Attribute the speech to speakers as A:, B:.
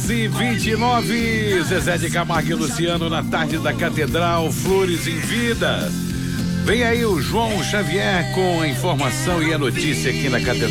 A: 11:29. Zezé de Camargo e Luciano na tarde da Catedral, Flores em Vida. Vem aí o João Xavier com a informação e a notícia aqui na Catedral.